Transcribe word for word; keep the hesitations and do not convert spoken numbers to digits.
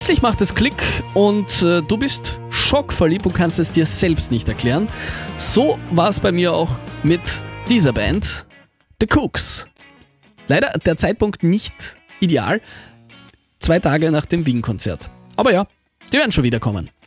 Plötzlich macht es Klick und äh, du bist schockverliebt und kannst es dir selbst nicht erklären. So war es bei mir auch mit dieser Band, The Cooks. Leider der Zeitpunkt nicht ideal, zwei Tage nach dem Wien-Konzert. Aber ja, die werden schon wiederkommen.